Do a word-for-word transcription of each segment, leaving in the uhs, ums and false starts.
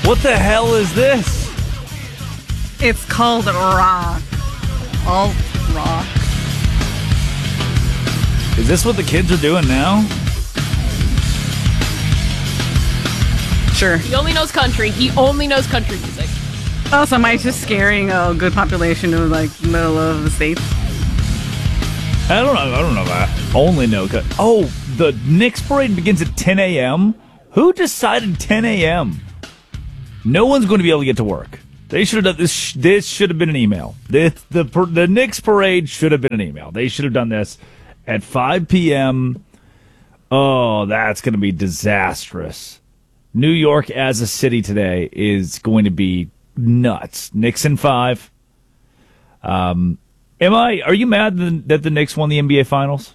What the hell is this? It's called rock. Alt rock. Is this what the kids are doing now? Sure. He only knows country. He only knows country music. Also, am I just scaring a good population of like middle of the states? I don't know. I don't know that. Only know. co- Oh, the Knicks parade begins at ten a.m. Who decided ten a.m.? No one's going to be able to get to work. They should have done this. This should have been an email. This, the the Knicks parade should have been an email. They should have done this at five p.m. Oh, that's going to be disastrous. New York as a city today is going to be nuts. Knicks in five. Um, am I? Are you mad that that the Knicks won the N B A Finals?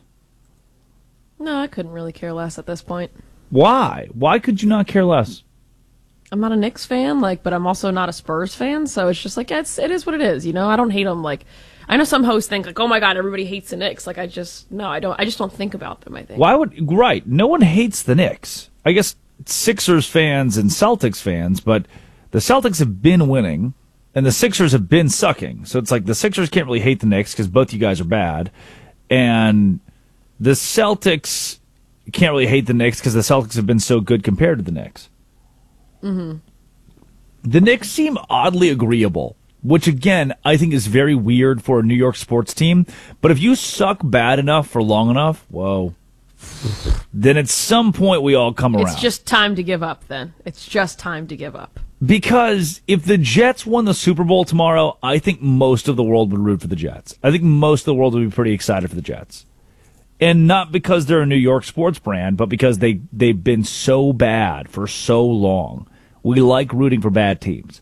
No, I couldn't really care less at this point. Why? Why could you not care less? I'm not a Knicks fan, like, but I'm also not a Spurs fan, so it's just like, yeah, it's, it is what it is, you know? I don't hate them, like, I know some hosts think, like, oh my god, everybody hates the Knicks. Like, I just, no, I don't, I just don't think about them, I think. Why would, right, no one hates the Knicks. I guess Sixers fans and Celtics fans, but the Celtics have been winning, and the Sixers have been sucking. So it's like the Sixers can't really hate the Knicks because both you guys are bad, and the Celtics can't really hate the Knicks because the Celtics have been so good compared to the Knicks. Mm-hmm. The Knicks seem oddly agreeable, which, again, I think is very weird for a New York sports team. But if you suck bad enough for long enough, whoa, then at some point we all come around. It's just time to give up, then. It's just time to give up. Because if the Jets won the Super Bowl tomorrow, I think most of the world would root for the Jets. I think most of the world would be pretty excited for the Jets. And not because they're a New York sports brand, but because they, they've been so bad for so long. We like rooting for bad teams.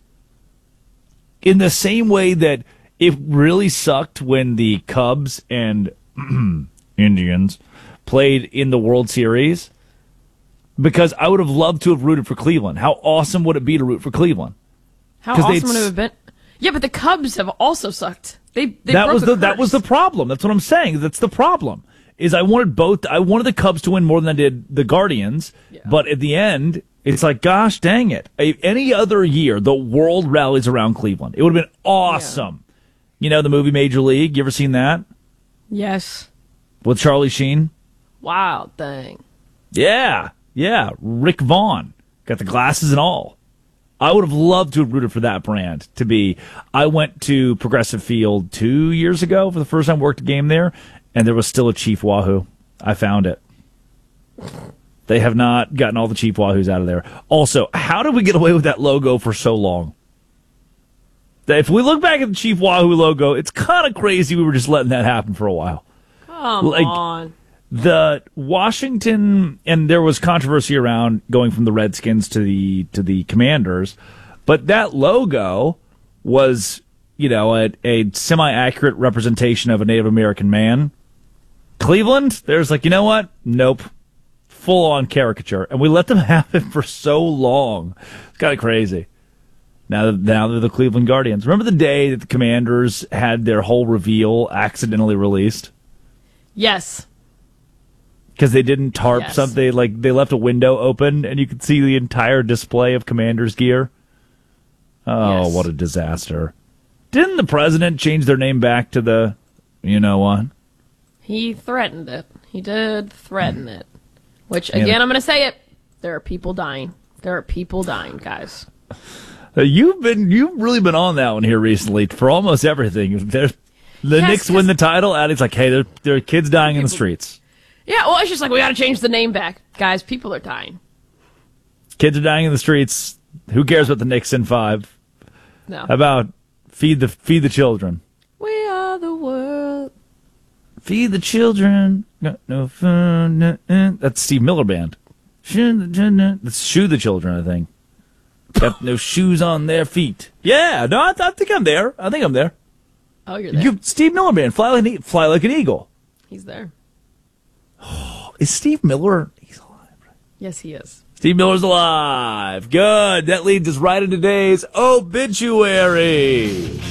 In the same way that it really sucked when the Cubs and Indians played in the World Series, because I would have loved to have rooted for Cleveland. How awesome would it be to root for Cleveland? How awesome would it have been? Yeah, but the Cubs have also sucked. They, they that broke was a the curse. that was the problem. That's what I'm saying. That's the problem. Is I wanted both. I wanted the Cubs to win more than I did the Guardians, yeah. But at the end, it's like, gosh dang it. Any other year, the world rallies around Cleveland. It would have been awesome. Yeah. You know the movie Major League? You ever seen that? Yes. With Charlie Sheen? Wild thing. Yeah. Yeah. Rick Vaughn. Got the glasses and all. I would have loved to have rooted for that brand to be. I went to Progressive Field two years ago for the first time, worked a game there, and there was still a Chief Wahoo. I found it. They have not gotten all the Chief Wahoos out of there. Also, how did we get away with that logo for so long? If we look back at the Chief Wahoo logo, it's kind of crazy we were just letting that happen for a while. Come like, on. The Washington, and there was controversy around going from the Redskins to the to the Commanders, but that logo was, you know, a, a semi-accurate representation of a Native American man. Cleveland, there's like, you know what? Nope. Full-on caricature. And we let them have it for so long. It's kind of crazy. Now, now they're the Cleveland Guardians. Remember the day that the Commanders had their whole reveal accidentally released? Yes. Because they didn't tarp yes. something. Like, they left a window open, and you could see the entire display of Commanders gear. Oh, yes. What a disaster. Didn't the president change their name back to the, you know what? He threatened it. He did threaten it. Which, again, yeah. I'm going to say it. There are people dying. There are people dying, guys. Uh, you've been, you've really been on that one here recently for almost everything. There's, the yes, Knicks win the title, and it's like, hey, there, there are kids dying people, in the streets. Yeah, well, it's just like, we got to change the name back. Guys, people are dying. Kids are dying in the streets. Who cares about the Knicks in five? No. How about feed the feed the children? We are the world. Feed the children. Got no fun. That's Steve Miller Band. That's Shoe the Children, I think. Got no shoes on their feet. Yeah, no, I, I think I'm there. I think I'm there. Oh, you're there. You, Steve Miller Band, fly like, an, fly like an eagle. He's there. Oh, is Steve Miller? He's alive, right? Yes, he is. Steve Miller's alive. Good. That leads us right into today's obituaries.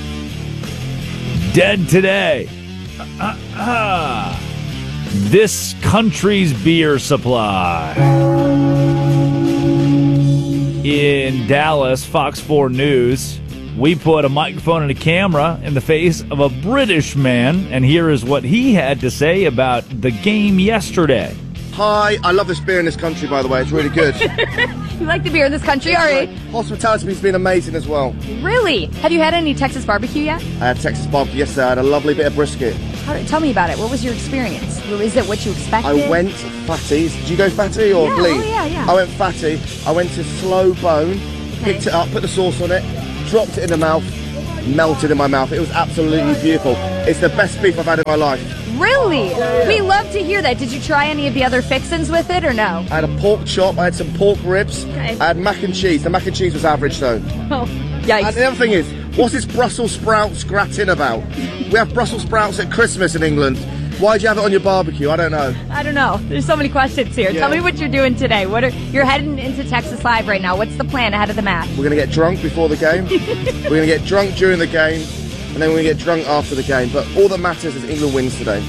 Dead today. Uh, uh, this country's beer supply is in Dallas, Fox four News. We put a microphone and a camera in the face of a British man, and here is what he had to say about the game yesterday. Hi, I love this beer in this country, by the way. It's really good. You like the beer in this country, all right? Hospitality has been amazing as well. Really? Have you had any Texas barbecue yet? I had Texas barbecue yesterday. I had a lovely bit of brisket. How, tell me about it. What was your experience? Is it what you expected? I went fatty. Did you go fatty or yeah, bleed? Oh, yeah, yeah. I went fatty. I went to slow bone, Okay. picked it up, put the sauce on it, dropped it in the mouth, melted in my mouth. It was absolutely beautiful. It's the best beef I've had in my life. Really? We love to hear that. Did you try any of the other fixins with it or no? I had a pork chop. I had some pork ribs. Okay. I had mac and cheese. The mac and cheese was average though. Oh, yikes. And the other thing is, what's this Brussels sprouts gratin about? We have Brussels sprouts at Christmas in England. Why'd you have it on your barbecue? I don't know. I don't know. There's so many questions here. Yeah. Tell me what you're doing today. What are you're heading into Texas Live right now. What's the plan ahead of the match? We're going to get drunk before the game. We're going to get drunk during the game. And then we're going to get drunk after the game. But all that matters is England wins today.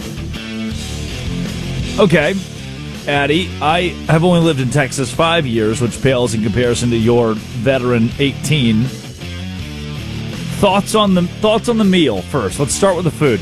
Okay, Addie, I have only lived in Texas five years, which pales in comparison to your veteran eighteen. Thoughts on the thoughts on the meal first. Let's start with the food.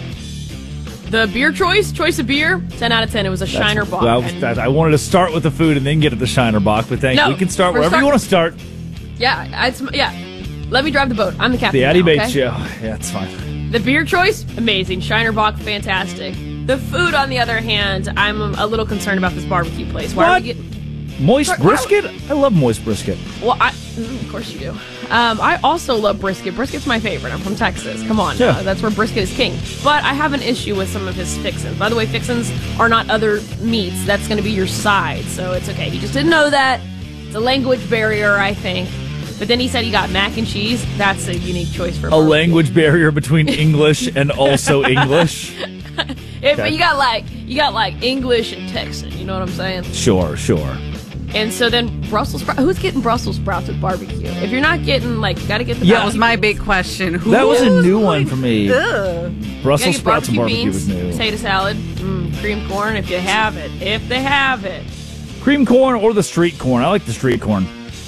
The beer choice, choice of beer, ten out of ten. It was a Shiner Bock. Well, and- that, I wanted to start with the food and then get to the Shiner Bock, but thank No, you. We can start we're wherever start- you want to start. yeah, it's, yeah. Let me drive the boat. I'm the captain. The Addie now, Bates okay? Show. Yeah, it's fine. The beer choice, amazing. Shiner Bock, fantastic. The food, on the other hand, I'm a little concerned about this barbecue place. Why What? are we getting? Moist Why- brisket? I love moist brisket. Well, I, mm, of course you do. Um, I also love brisket. Brisket's my favorite. I'm from Texas. Come on, Yeah. now. That's where brisket is king. But I have an issue with some of his fixins. By the way, fixins are not other meats. That's going to be your side, so it's okay. He just didn't know that. It's a language barrier, I think. But then he said he got mac and cheese. That's a unique choice for A barbecue. language barrier between English and also English. If, Okay. You got like you got like English and Texan. You know what I'm saying? Sure, sure. And so then Brussels sprouts. Who's getting Brussels sprouts with barbecue? If you're not getting like, got to get the. Yeah. That was my big question. Who That was a who's new one going- for me. Ugh. Brussels Gotta get sprouts and barbecue beans, was new. potato salad, mm, cream corn. If you have it, if they have it. Cream corn or the street corn. I like the street corn.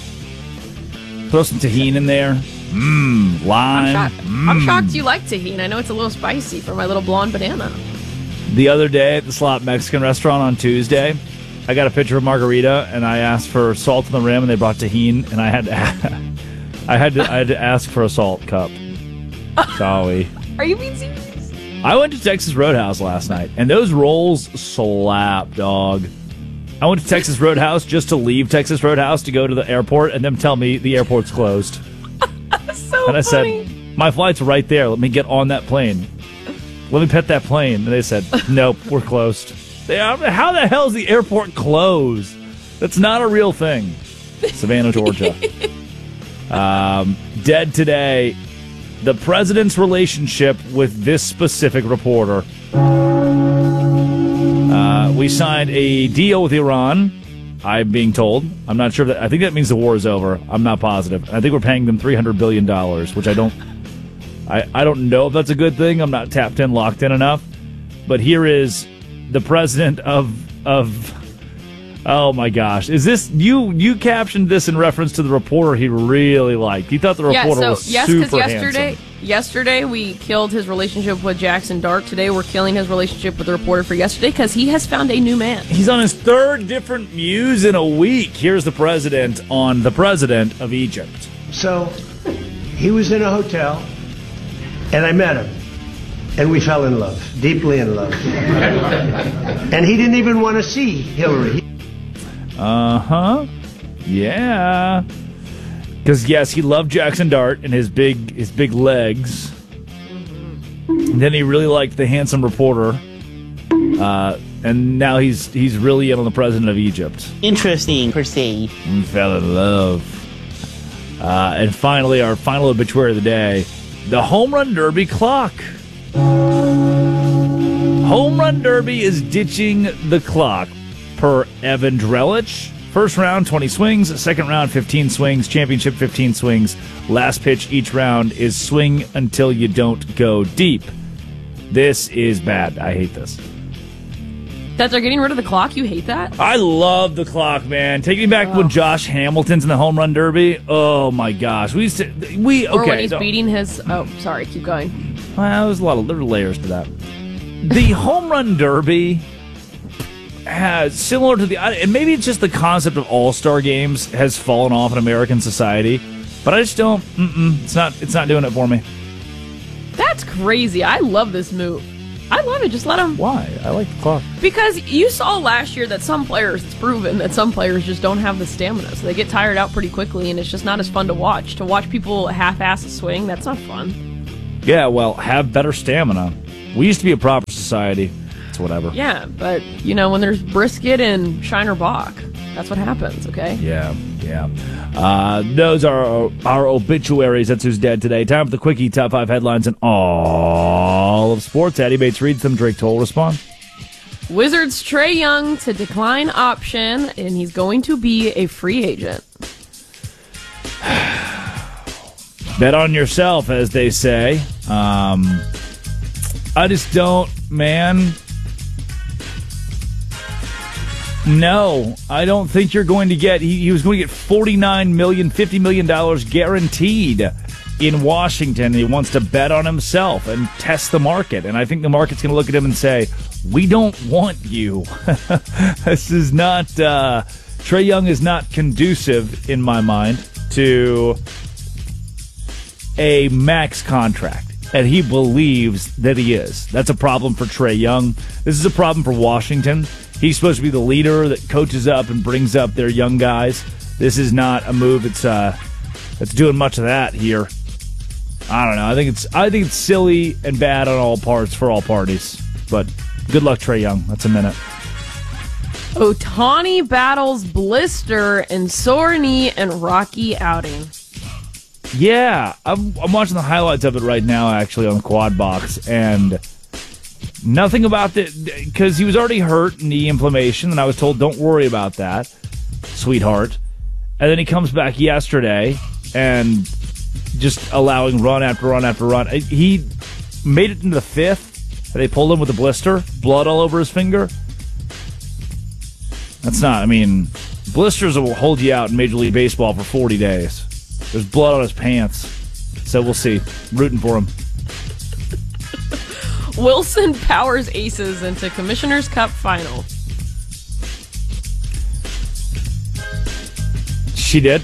Throw some tahini in there. Mmm, lime. I'm shocked. Mm. I'm shocked you like tahini. I know it's a little spicy for my little blonde banana. The other day at the Slot Mexican restaurant on Tuesday, I got a picture of margarita and I asked for salt on the rim and they brought tahini and I had to, I had to, I had to ask for a salt cup. Sorry. Are you being serious? I went to Texas Roadhouse last night and those rolls slap, dog. I went to Texas Roadhouse just to leave Texas Roadhouse to go to the airport and them tell me the airport's closed. So And I funny. said, my flight's right there. Let me get on that plane. Let me pet that plane. And they said, nope, we're closed. They, how the hell is the airport closed? That's not a real thing. Savannah, Georgia. um, dead today. The president's relationship with this specific reporter. Uh, we signed a deal with Iran, I'm being told. I'm not sure. That, I think that means the war is over. I'm not positive. I think we're paying them three hundred billion dollars, which I don't I, I don't know if that's a good thing. I'm not tapped in, locked in enough. But here is the president of of oh my gosh. Is this you you captioned this in reference to the reporter he really liked. He thought the reporter Yeah, so was yes, super because yesterday, handsome. yesterday we killed his relationship with Jackson Dart. Today we're killing his relationship with the reporter for yesterday because he has found a new man. He's on his third different muse in a week. Here's the president on the president of Egypt. So he was in a hotel, and I met him, and we fell in love, deeply in love. And he didn't even want to see Hillary. Uh-huh. Yeah. Because, yes, he loved Jackson Dart and his big his big legs. And then he really liked the handsome reporter. Uh, and now he's he's really in on the president of Egypt. Interesting, per se. We fell in love. Uh, and finally, our final obituary of the day, the Home Run Derby clock. Home Run Derby is ditching the clock per Evan Drellich. First round, twenty swings. Second round, fifteen swings. Championship, fifteen swings. Last pitch each round is swing until you don't go deep. This is bad. I hate this. That they're getting rid of the clock? You hate that? I love the clock, man. Take me back Oh. when Josh Hamilton's in the home run derby. Oh my gosh, we used to, we okay. Or when he's so- beating his... Oh, sorry, keep going. Well, there's a lot of there are layers to that. The home run derby has similar to the, and maybe it's just the concept of all-star games has fallen off in American society, but I just don't. Mm-mm, it's not. It's not doing it for me. That's crazy. I love this move. I love it. Just let them... Why? I like the clock. Because you saw last year that some players, it's proven that some players just don't have the stamina. So they get tired out pretty quickly, and it's just not as fun to watch. To watch people half-ass a swing, that's not fun. Yeah, well, have better stamina. We used to be a proper society. It's whatever. Yeah, but, you know, when there's brisket and Shiner Bach, that's what happens, okay? Yeah, yeah. Uh, those are our obituaries. That's who's dead today. Time for the Quickie Top five headlines in all of sports. Eddie Bates reads them. Drake Toll respond. Wizards Trae Young to decline option, and he's going to be a free agent. Bet on yourself, as they say. Um, I just don't, man. No, I don't think you're going to get. He, he was going to get forty-nine million dollars, fifty million dollars guaranteed in Washington. He wants to bet on himself and test the market. And I think the market's going to look at him and say, we don't want you. This is not, uh, Trae Young is not conducive, in my mind, to a max contract. And he believes that he is. That's a problem for Trae Young. This is a problem for Washington. He's supposed to be the leader that coaches up and brings up their young guys. This is not a move that's uh, that's doing much of that here. I don't know. I think it's I think it's silly and bad on all parts for all parties. But good luck, Trae Young. That's a minute. Ohtani battles blister and sore knee and rocky outing. Yeah, I'm, I'm watching the highlights of it right now, actually, on the Quad Box, and nothing about the because he was already hurt, knee inflammation, and I was told, don't worry about that, sweetheart. And then he comes back yesterday and just allowing run after run after run. He made it into the fifth, and they pulled him with a blister, blood all over his finger. That's not, I mean, blisters will hold you out in Major League Baseball for forty days. There's blood on his pants. So we'll see. Rooting for him. Wilson powers Aces into Commissioner's Cup final. She did.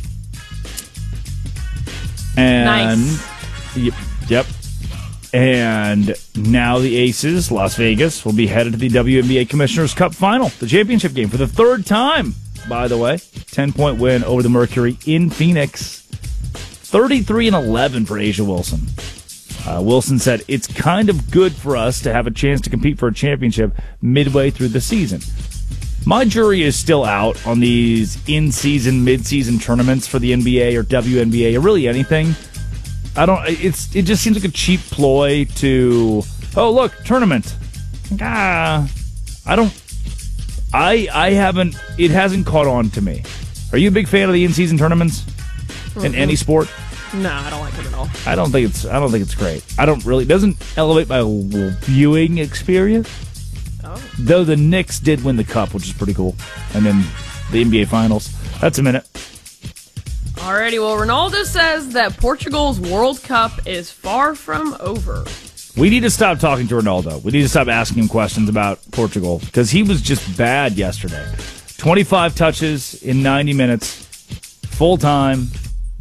And Nice. Yep, yep. And now the Aces, Las Vegas, will be headed to the W N B A Commissioner's Cup final, the championship game, for the third time, by the way. ten-point win over the Mercury in Phoenix. thirty-three and eleven for A'ja Wilson. Uh, Wilson said, it's kind of good for us to have a chance to compete for a championship midway through the season. My jury is still out on these in-season, mid-season tournaments for the N B A or W N B A or really anything. I don't. It's it just seems like a cheap ploy to. Oh, look, tournament. Ah, I don't. I I haven't. It hasn't caught on to me. Are you a big fan of the in-season tournaments mm-hmm. in any sport? No, I don't like it at all. I don't think it's. I don't think it's great. I don't really. It doesn't elevate my viewing experience. Oh. Though the Knicks did win the cup, which is pretty cool, and then the N B A Finals. That's a minute. Alrighty, well, Ronaldo says that Portugal's World Cup is far from over. We need to stop talking to Ronaldo. We need to stop asking him questions about Portugal because he was just bad yesterday. twenty-five touches in ninety minutes, full time.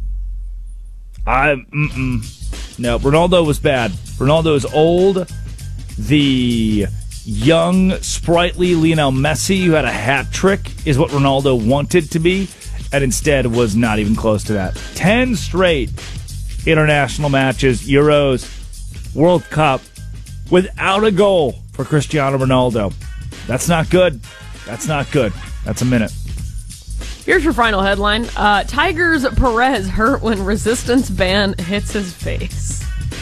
I mm-mm. No, Ronaldo was bad. Ronaldo is old. The young, sprightly Lionel Messi, who had a hat trick, is what Ronaldo wanted to be, and instead was not even close to that. Ten straight international matches, Euros, World Cup, without a goal for Cristiano Ronaldo. That's not good. That's not good. That's a minute. Here's your final headline. Uh, Tigers Perez hurt when resistance band hits his face.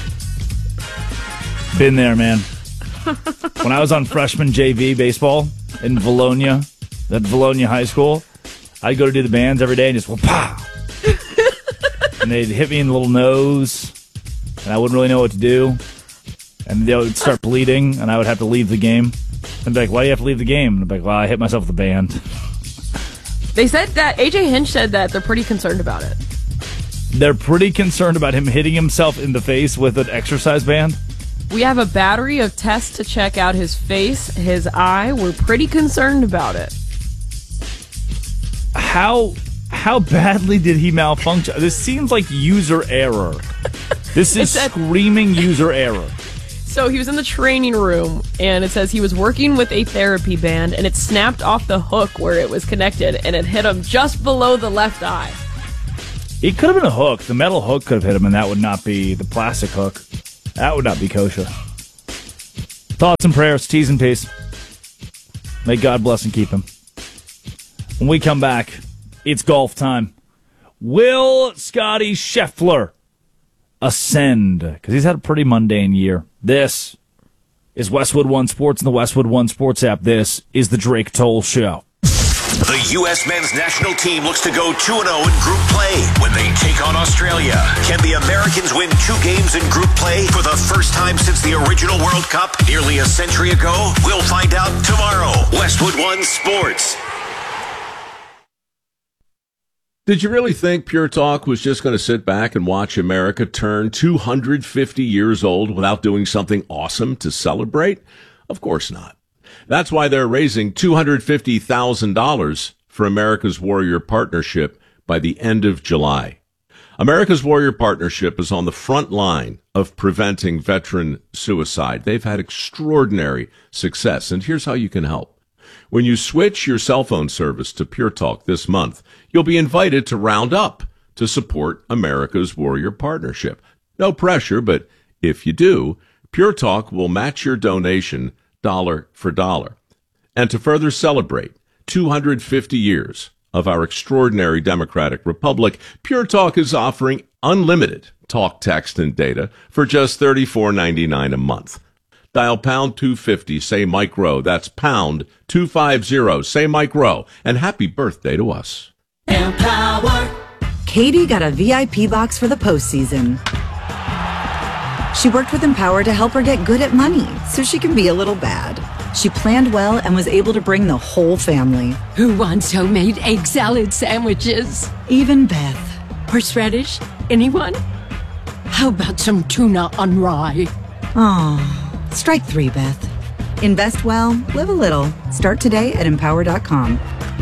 Been there, man. When I was on freshman J V baseball in Bologna, at Bologna High School, I'd go to do the bands every day and just, well, pow! And they'd hit me in the little nose, and I wouldn't really know what to do. And they would start bleeding, and I would have to leave the game. And be like, why do you have to leave the game? And I'd be like, well, I hit myself with the band. They said that, A J Hinch said that they're pretty concerned about it. They're pretty concerned about him hitting himself in the face with an exercise band? We have a battery of tests to check out his face, his eye. We're pretty concerned about it. How how badly did he malfunction? This seems like user error. This is It's a- screaming user error. So he was in the training room, and it says he was working with a therapy band, and it snapped off the hook where it was connected, and it hit him just below the left eye. It could have been a hook. The metal hook could have hit him, and that would not be the plastic hook. That would not be kosher. Thoughts and prayers, T's and P's. May God bless and keep him. When we come back, it's golf time. Will Scotty Scheffler ascend? Because he's had a pretty mundane year. This is Westwood One Sports and the Westwood One Sports app. This is the Drake Toll Show. The U S men's national team looks to go two and oh in group play when they take on Australia. Can the Americans win two games in group play for the first time since the original World Cup nearly a century ago? We'll find out tomorrow. Westwood One Sports. Did you really think Pure Talk was just going to sit back and watch America turn two hundred fifty years old without doing something awesome to celebrate? Of course not. That's why they're raising two hundred fifty thousand dollars for America's Warrior Partnership by the end of July. America's Warrior Partnership is on the front line of preventing veteran suicide. They've had extraordinary success, and here's how you can help. When you switch your cell phone service to Pure Talk this month, you'll be invited to round up to support America's Warrior Partnership. No pressure, but if you do, Pure Talk will match your donation dollar for dollar. And to further celebrate two hundred fifty years of our extraordinary democratic republic, Pure Talk is offering unlimited talk, text, and data for just thirty-four ninety-nine a month. Dial pound two fifty, say Mike Rowe. That's pound two fifty, say Mike Rowe. And happy birthday to us. Empower. Katie got a V I P box for the postseason. She worked with Empower to help her get good at money so she can be a little bad. She planned well and was able to bring the whole family. Who wants homemade egg salad sandwiches? Even Beth. Horseradish? Anyone? How about some tuna on rye? Aw. Strike three, Beth. Invest well, live a little. Start today at empower dot com.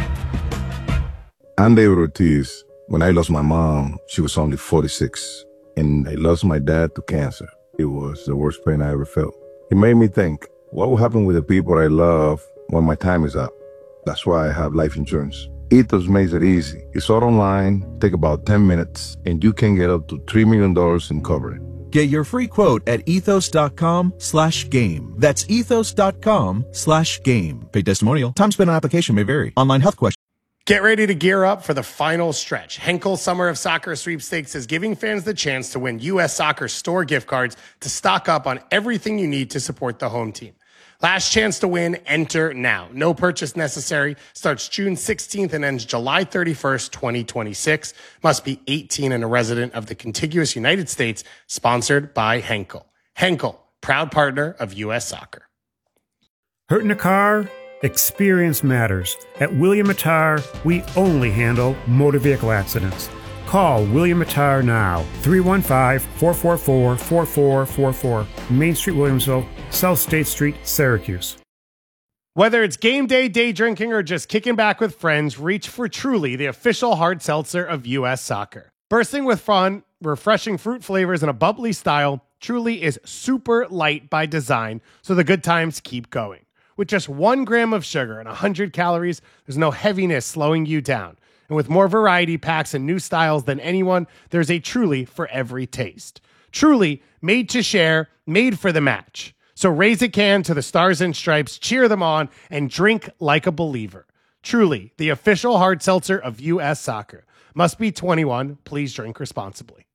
I'm David Ortiz. When I lost my mom, she was only forty-six. And I lost my dad to cancer. It was the worst pain I ever felt. It made me think, what will happen with the people I love when my time is up? That's why I have life insurance. Ethos makes it easy. It's all online, take about ten minutes, and you can get up to three million dollars in coverage. Get your free quote at ethos.com slash game. That's ethos.com slash game. Paid testimonial. Time spent on application may vary. Online health question. Get ready to gear up for the final stretch. Henkel Summer of Soccer Sweepstakes is giving fans the chance to win U S Soccer store gift cards to stock up on everything you need to support the home team. Last chance to win, enter now. No purchase necessary. Starts June sixteenth and ends July thirty-first, twenty twenty-six. Must be eighteen and a resident of the contiguous United States. Sponsored by Henkel. Henkel, proud partner of U S Soccer. Hurting a car? Experience matters. At William Attar, we only handle motor vehicle accidents. Call William Attar now. three one five, four four four, four four four four. Main Street, Williamsville, South State Street, Syracuse. Whether it's game day, day drinking, or just kicking back with friends, reach for Truly, the official hard seltzer of U S Soccer. Bursting with fun, refreshing fruit flavors, and a bubbly style, Truly is super light by design, so the good times keep going. With just one gram of sugar and one hundred calories, there's no heaviness slowing you down. And with more variety packs and new styles than anyone, there's a Truly for every taste. Truly, made to share, made for the match. So raise a can to the Stars and Stripes, cheer them on, and drink like a believer. Truly, the official hard seltzer of U S Soccer. Must be twenty-one. Please drink responsibly.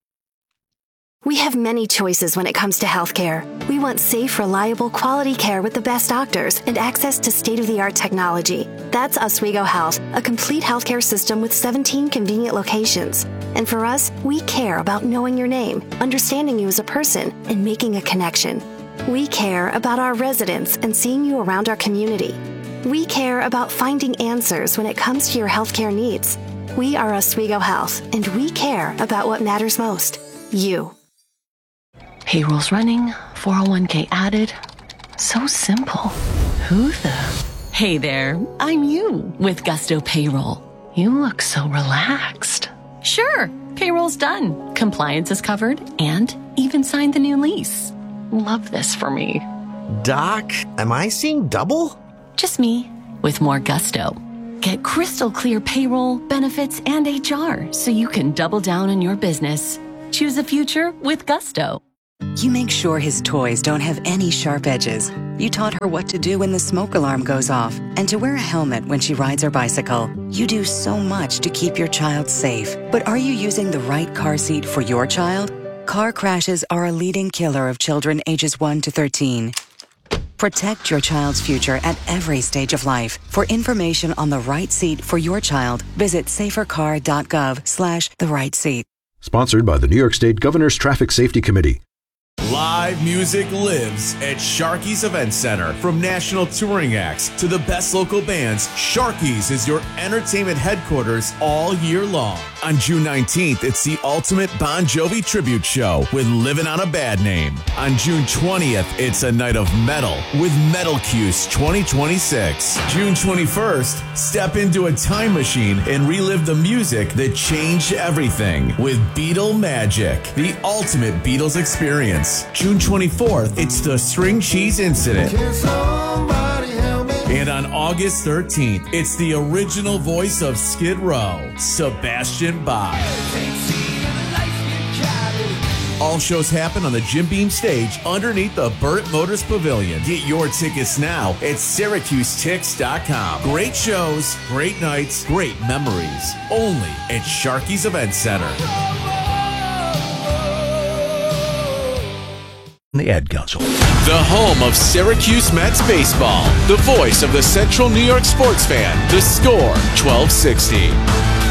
We have many choices when it comes to healthcare. We want safe, reliable, quality care with the best doctors and access to state-of-the-art technology. That's Oswego Health, a complete healthcare system with seventeen convenient locations. And for us, we care about knowing your name, understanding you as a person, and making a connection. We care about our residents and seeing you around our community. We care about finding answers when it comes to your healthcare needs. We are Oswego Health, and we care about what matters most. You. Payroll's running, four oh one k added. So simple. Who the? Hey there, I'm you with Gusto Payroll. You look so relaxed. Sure, payroll's done. Compliance is covered and even signed the new lease. Love this for me. Doc, am I seeing double? Just me with more gusto. Get crystal clear payroll, benefits, and H R so you can double down on your business. Choose a future with Gusto. You make sure his toys don't have any sharp edges. You taught her what to do when the smoke alarm goes off and to wear a helmet when she rides her bicycle. You do so much to keep your child safe. But are you using the right car seat for your child? Car crashes are a leading killer of children ages one to thirteen. Protect your child's future at every stage of life. For information on the right seat for your child, visit safercar.gov slash the right seat. Sponsored by the New York State Governor's Traffic Safety Committee. Live music lives at Sharky's Event Center. From national touring acts to the best local bands, Sharky's is your entertainment headquarters all year long. On June nineteenth, it's the ultimate Bon Jovi tribute show with Livin' on a Bad Name. On June twentieth, it's a night of metal with Metal Cuse twenty twenty-six. June twenty-first, step into a time machine and relive the music that changed everything with Beatle Magic, the ultimate Beatles experience. June twenty-fourth, it's the String Cheese Incident. And on August thirteenth, it's the original voice of Skid Row, Sebastian Bach. All shows happen on the Jim Beam stage underneath the Burt Motors Pavilion. Get your tickets now at Syracuse Tix dot com. Great shows, great nights, great memories. Only at Sharky's Event Center. The Ad Council. The home of Syracuse Mets baseball. The voice of the Central New York sports fan. The Score, twelve sixty.